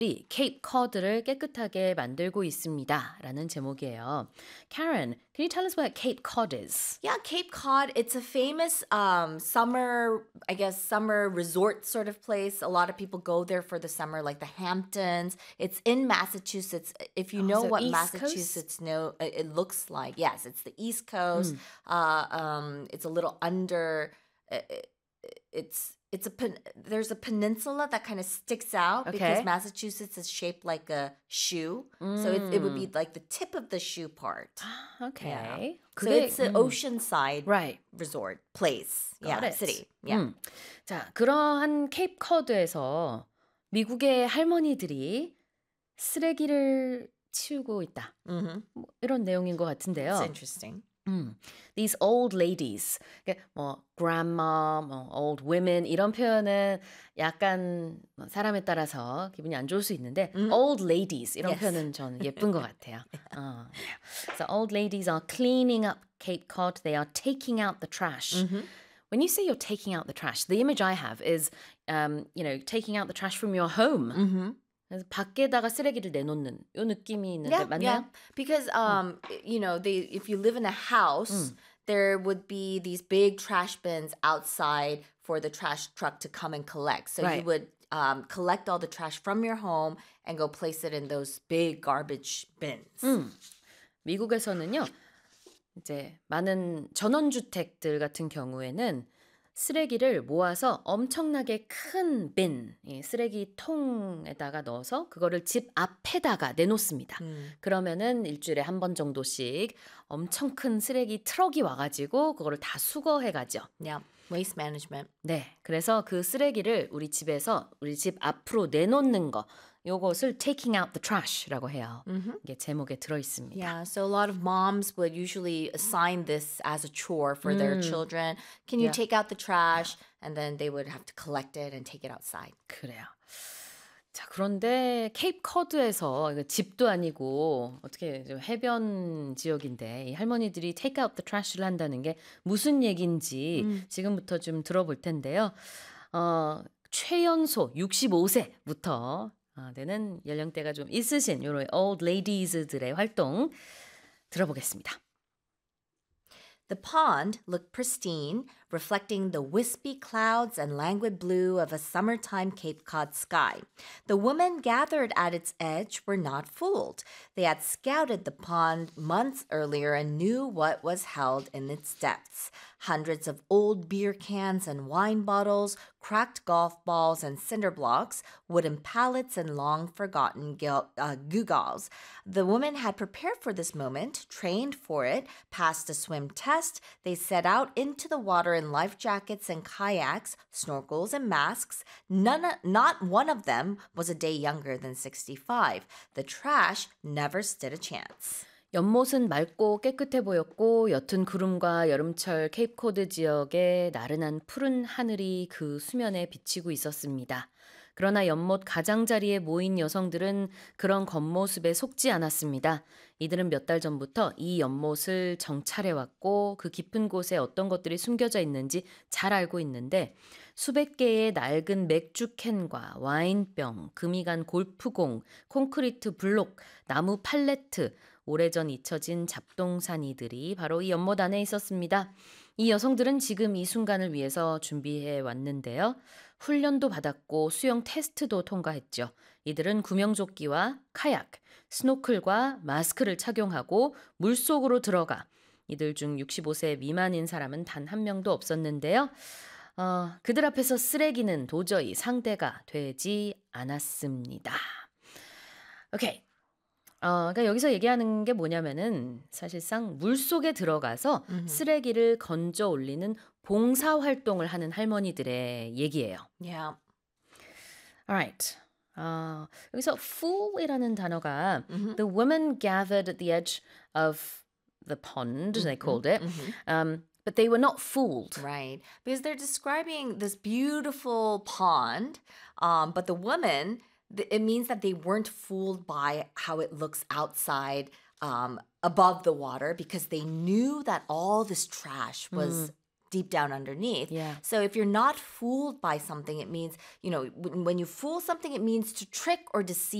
케이프 코드를 깨끗하게 만들고 있습니다. 라는 제목이에요. Karen, can you tell us what Cape Cod is? Yeah, Cape Cod, it's a famous summer, I guess, summer resort sort of place. A lot of people go there for the summer, like the Hamptons. It's in Massachusetts. If you know so what East Massachusetts it looks like, yes, it's the East Coast. It's a little under. It's there's a peninsula that kind of sticks out because Okay. Massachusetts is shaped like a shoe. So it would be like the tip of the shoe part. Okay. So it's an oceanside Right. resort place. Got Yeah, it. city. Yeah. 자, 그러한 케이프 코드에서 미국의 할머니들이 쓰레기를 치우고 있다. 뭐 이런 내용인 것 같은데요. It's interesting. These old ladies, 그러니까 뭐 grandma, 뭐 old women 이런 표현은 약간 뭐 사람에 따라서 기분이 안 좋을 수 있는데 old ladies 이런 Yes. 표현은 저는 예쁜 것 같아요. So old ladies are cleaning up Cape Cod. They are taking out the trash. When you say you're taking out the trash, the image I have is, taking out the trash from your home. 그래서 밖에다가 쓰레기를 내놓는 요 느낌이 있는데 맞나요? Yeah. Because if you live in a house, there would be these big trash bins outside for the trash truck to come and collect. So you Right. would collect all the trash from your home and go place it in those big garbage bins. 미국에서는요, 이제 많은 전원주택들 같은 경우에는 쓰레기를 모아서 엄청나게 큰 빈, 이 쓰레기통에다가 넣어서 그거를 집 앞에다가 내놓습니다. 그러면은 일주일에 한 번 정도씩 엄청 큰 쓰레기 트럭이 와가지고 그거를 다 수거해가죠. Yeah. Waste management. 네, 그래서 그 쓰레기를 우리 집에서 우리 집 앞으로 내놓는 거, 요것을 taking out the trash라고 해요. 이게 제목에 들어 있습니다. Yeah, so a lot of moms would usually assign this as a chore for their children. Can you Yeah. take out the trash? And then they would have to collect it and take it outside. 그래요. 자, 그런데 케이프 코드에서 이거 집도 아니고 어떻게 좀 해변 지역인데 이 할머니들이 take out the trash를 한다는 게 무슨 얘기인지 지금부터 좀 들어볼 텐데요. 최연소 65세부터 되는 연령대가 좀 있으신 이런 old ladies들의 활동 들어보겠습니다. The pond looked pristine, reflecting the wispy clouds and languid blue of a summertime Cape Cod sky. The women gathered at its edge were not fooled. They had scouted the pond months earlier and knew what was held in its depths. Hundreds of old beer cans and wine bottles, cracked golf balls and cinder blocks, wooden pallets and long-forgotten gewgaws. The women had prepared for this moment, trained for it, passed a swim test. They set out into the water in life jackets and kayaks, snorkels and masks. Not one of them was a day younger than 65. The trash never stood a chance. 연못은 맑고 깨끗해 보였고 옅은 구름과 여름철 케이프코드 지역의 나른한 푸른 하늘이 그 수면에 비치고 있었습니다. 그러나 연못 가장자리에 모인 여성들은 그런 겉모습에 속지 않았습니다. 이들은 몇 달 전부터 이 연못을 정찰해왔고 그 깊은 곳에 어떤 것들이 숨겨져 있는지 잘 알고 있는데 수백 개의 낡은 맥주 캔과 와인병, 금이 간 골프공, 콘크리트 블록, 나무 팔레트, 오래전 잊혀진 잡동사니들이 바로 이 연못 안에 있었습니다. 이 여성들은 지금 이 순간을 위해서 준비해 왔는데요. 훈련도 받았고 수영 테스트도 통과했죠. 이들은 구명조끼와 카약, 스노클과 마스크를 착용하고 물속으로 들어가 이들 중 65세 미만인 사람은 단 한 명도 없었는데요. 그들 앞에서 쓰레기는 도저히 상대가 되지 않았습니다. 오케이. 그러니까 여기서 얘기하는 게 뭐냐면은 사실상 물속에 들어가서 쓰레기를 건져 올리는 봉사 활동을 하는 할머니들의 얘기예요. Yeah. Alright. 여기서 fool이라는 단어가 the women gathered at the edge of the pond, they called it. But they were not fooled. Right. Because they're describing this beautiful pond, but the women, it means that they weren't fooled by how it looks outside above the water because they knew that all this trash was deep down underneath. Yeah. So if you're not fooled by something, it means, when you fool something, it means to trick or deceive